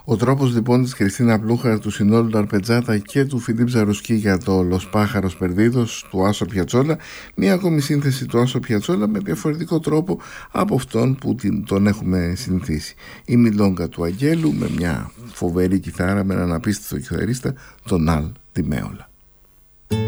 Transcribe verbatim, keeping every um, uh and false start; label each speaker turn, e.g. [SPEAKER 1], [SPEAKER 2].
[SPEAKER 1] Ο τρόπος λοιπόν της Κριστίνα Πλούχαρ, του Σινόλου του Αρπετζάτα και του Φιλίπ Ζαρουσκή για το Λος Pájaros Perdidos του Άσο Πιατσόλα, μία ακόμη σύνθεση του Άσο Πιατσόλα με διαφορετικό τρόπο από αυτόν που τον έχουμε συνηθίσει. Η Μιλόγκα του Αγγέλου με μια φοβερή κιθάρα, με έναν απίστευτο κιθαρίστα, τον Αλ Τη Μέολα.